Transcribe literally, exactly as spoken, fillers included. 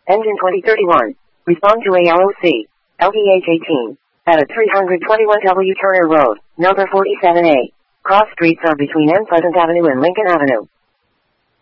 Engine twenty thirty-one. Respond to A L O C. L P H eighteen. At three twenty-one W Turner Road, number forty-seven A. Cross streets are between M Pleasant Avenue and Lincoln Avenue.